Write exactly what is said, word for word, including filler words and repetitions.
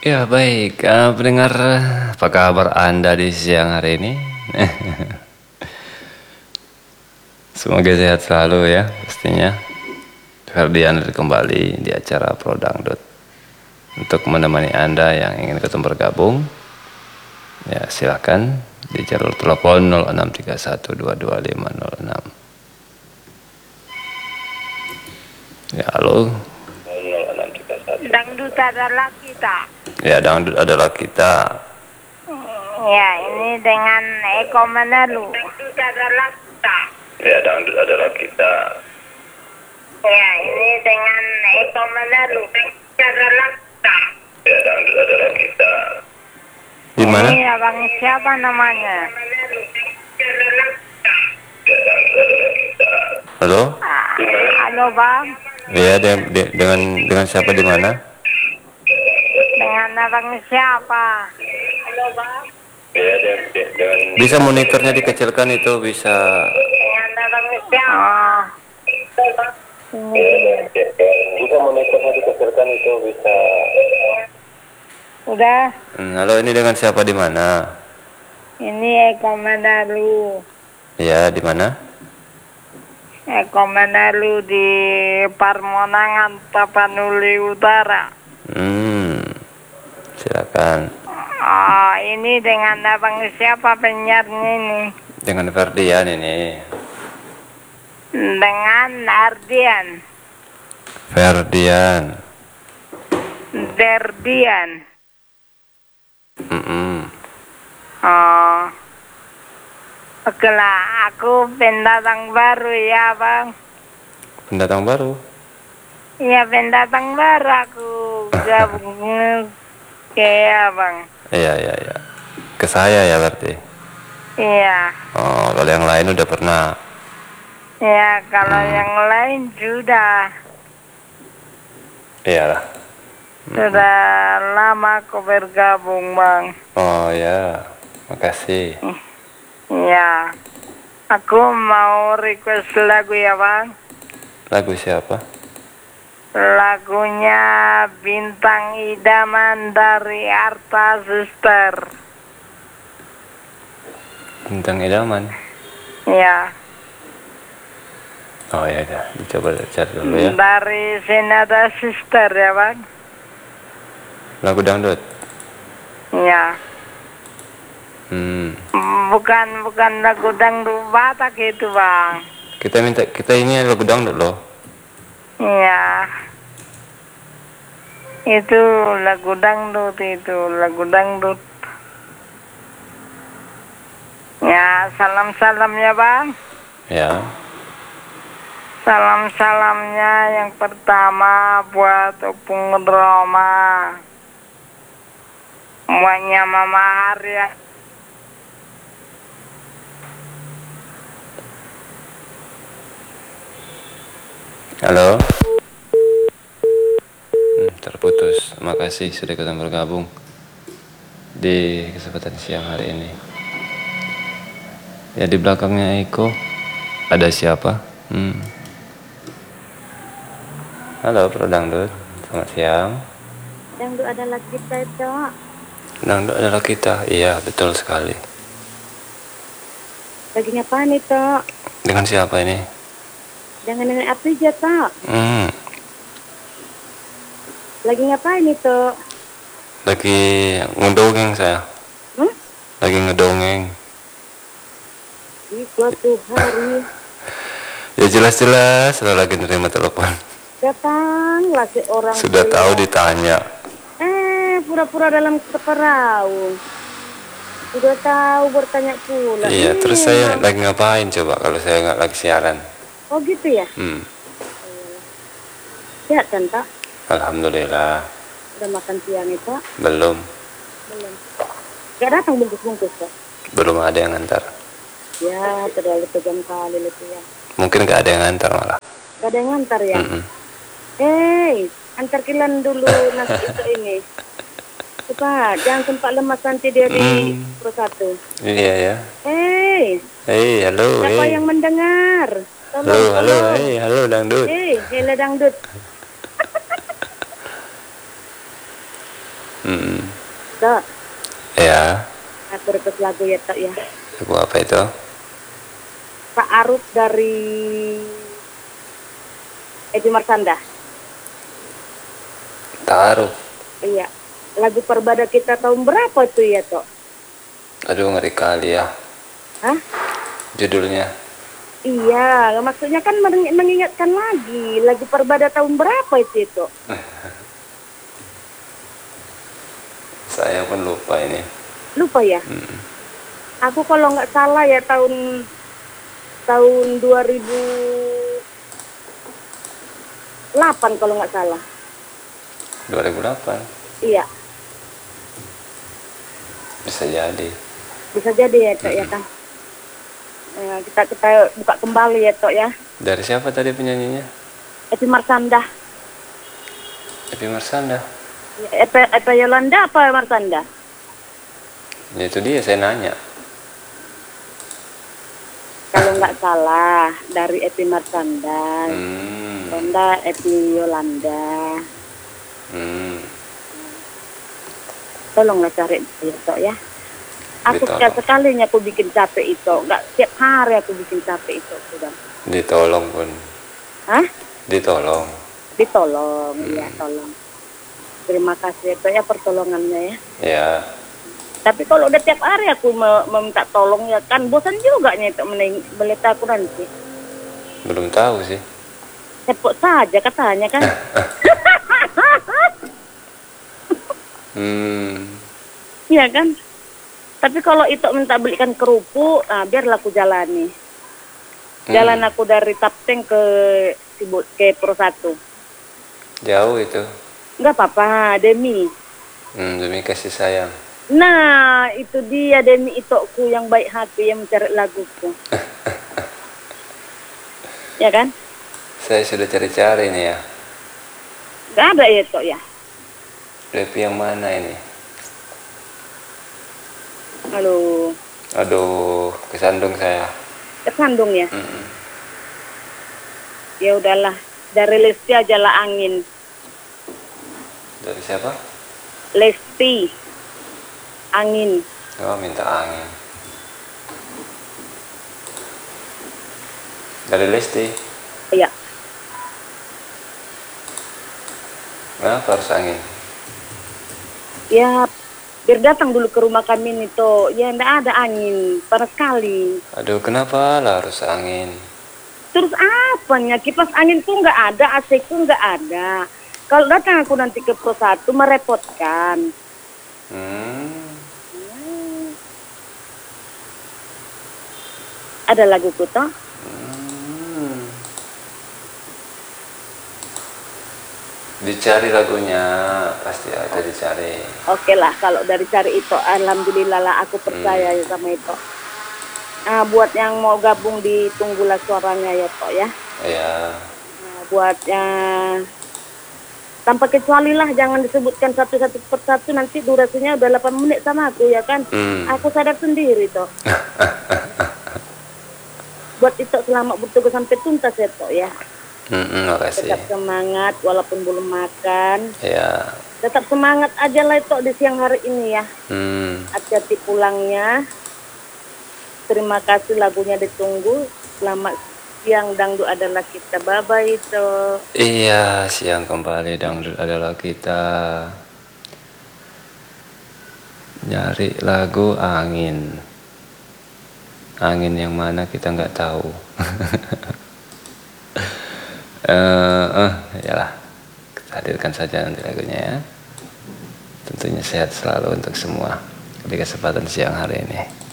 Ya baik, eh, pendengar, apa kabar Anda di siang hari ini? Semoga sehat selalu ya, pastinya. Ferdian kembali di acara Pro Dangdut. Untuk menemani Anda yang ingin ketemu bergabung, ya silakan di jalur telepon nol enam tiga satu dua dua lima nol enam. Ya halo. Dangdut adalah kita. Ya dangdut adalah kita. Ya, ini dengan Eko Menalu. Dangdut adalah kita. Ya dangdut adalah kita. Ya, ini dengan Eko Menalu. Dangdut adalah kita. Ya dangdut adalah kita. Di mana? Ini abang siapa namanya? Halo? Ah, halo bang. Ya de- de- dengan dengan siapa di mana? Dengan abang siapa? Halo bang. Ya, de- de- dengan bisa monitornya dikecilkan itu bisa. Dengan abang siapa? Bisa monitornya dikecilkan itu bisa. Udah. Hmm, halo, ini dengan siapa di mana? Ini Eko Menalu. Ya, di mana? Eko Menalu di Parmonangan, Tapanuli Utara. Hmm, silakan. Oh, ini dengan abang siapa penyiarnya ini? Dengan Ferdian ini. Dengan Ardian. Ferdian. Derdian. Mm-mm. Oh. Oke lah, aku pendatang baru ya bang. Pendatang baru. Iya pendatang baru aku gabung ke abang. Iya, iya, iya. Ke saya ya berarti. Iya. Oh, kalau yang lain udah pernah. Ya kalau Hmm. yang lain sudah. Iyalah. Sudah lama aku bergabung bang. Oh ya, makasih. Iya. Aku mau request lagu ya bang. Lagu siapa? Lagunya Bintang Idaman dari Arta Suster. Bintang Idaman. Ya. Oh ya, ya. Coba cari dulu ya. Dari Senada Suster ya bang. Lagu dangdut. Ya. Hmm. Bukan bukan lagu dangdut Batak itu bang. Kita minta kita ini lagu dangdut loh. Ya. Itu lagu dangdut itu lagu dangdut. Ya salam-salam ya bang. Ya. Salam-salamnya yang pertama buat Opung Roma. Semuanya Mama Arya. Halo. Hmm, terputus. Makasih sudah ikutan bergabung di kesempatan siang hari ini. Ya di belakangnya Eko ada siapa? Hmm. Halo, Pro Dangdut. Selamat siang. Dangdut adalah kita itu. Dangdut adalah kita. Iya, betul sekali. Lagi ngapain itu? Dengan siapa ini? Jangan dengan api aja Tok. Hmm. Lagi ngapain itu? Lagi ngedongeng saya. Hmm? Lagi ngedongeng. Di suatu hari Ya jelas-jelas saya lagi nerima telepon. datanglah seorang Sudah pria. tahu ditanya. Eh, pura-pura dalam keperahu. Sudah tahu bertanya pula. Iya, Hmm. terus saya lagi ngapain coba kalau saya nggak lagi siaran? Oh gitu ya? Hmm. Sehat kan Pak? Alhamdulillah. Udah makan siang itu Pak? Belum. Belum. Gak datang bungkus-bungkus Pak? Belum ada yang ngantar. Ya, terlalu kejam kali itu ya. Mungkin nggak ada yang ngantar malah. Gak ada yang ngantar ya? Mm-mm. Hei, antar kilan dulu nasi itu ini. Cepat, jangan sempat lemas nanti dia di Hmm. Pro satu. Iya ya. Hei, Hei, halo, siapa hei. yang mendengar? Tolong, Halo, halo, tolong. hei, halo dangdut. Hei, hela dangdut. Hmm. Tok. Ya, Aku request lagu ya Tok ya. lagu apa itu? Pak Aruf dari Edi Marsanda. Taruh. Iya. Lagu Perbada kita tahun berapa itu ya Tok? Aduh, ngeri kali ya Hah? judulnya. Iya, maksudnya kan meng- mengingatkan lagi lagu Perbada tahun berapa itu itu? Saya pun lupa ini. Lupa ya? Hmm. Aku kalau nggak salah ya tahun tahun dua ribu delapan kalau nggak salah. dua ribu delapan. Iya, Bisa jadi. bisa jadi ya Tok ya kan. Eh, kita kita buka kembali ya Tok ya. Dari siapa tadi penyanyinya? Edi Marsanda. Epi Marsanda. Epe, Epe Yolanda apa Marsanda? Ya itu dia saya nanya. Kalau nggak salah dari Epi Marsanda. Hmm. Yolanda, Epi Yolanda. Hmm. Tolonglah cari itu ya Tok ya. Aku Ditolong. sekali sekalinya aku bikin capek itu, nggak setiap hari aku bikin capek itu sudah. Ditolong pun. Hah? Ditolong. Ditolong, Hmm. ya tolong. Terima kasih itu ya pertolongannya ya. Ya. Tapi kalau udah tiap hari aku me- meminta tolong ya kan bosan juga nih itu melita aku nanti. Belum tahu sih. Cepot saja katanya kan. Hmm. Iya kan? Tapi kalau itu minta belikan kerupuk, nah biarlah aku jalani. Jalan aku dari Tapteng ke Sibut ke Pro satu. Jauh itu. Enggak apa-apa, demi. Hmm, demi kasih sayang. Nah, itu dia demi itokku yang baik hati yang mencari laguku. Ya kan? Saya sudah cari-cari nih ya. Enggak ada ya tok ya. Depi yang mana ini? Halo. Aduh, kesandung saya. Kesandung ya. Mm-mm. Ya udahlah, dari Lesti aja lah angin. Dari siapa? Lesti. Angin. Oh, minta angin. Dari Lesti. Iya. Kenapa harus angin? Ya, biar datang dulu ke rumah kami nih toh. Ya enggak ada angin, panas sekali. Aduh, kenapa lah harus angin? Terus apanya? Kipas angin tuh nggak ada, A C ku nggak ada. Kalau datang aku nanti ke Pro satu merepotkan. Hmm. Ada laguku toh? Hmm. Dicari lagunya, pasti ada dicari. Oke lah, kalau dari cari itu, alhamdulillah lah aku percaya Hmm. ya sama itu. Nah, buat yang mau gabung di Tunggulah Suaranya ya toh ya. Ya. Nah, buat yang tanpa kecuali lah, jangan disebutkan satu-satu persatu, nanti durasinya udah delapan menit sama aku ya kan. Hmm. Aku sadar sendiri toh. Buat itu selamat bertugas sampai tuntas ya toh ya. Mm-mm, makasih. Tetap semangat walaupun belum makan. Ya. Tetap semangat aja lah itu di siang hari ini ya. Hmm. Hati-hati pulangnya. Terima kasih, lagunya ditunggu. Selamat siang, dangdut adalah kita. Bye-bye itu. Iya, siang kembali dangdut adalah kita. Nyari lagu angin. Angin yang mana kita nggak tahu. Eh, uh, yalah, kita hadirkan saja nanti lagunya ya. Tentunya sehat selalu untuk semua di kesempatan siang hari ini.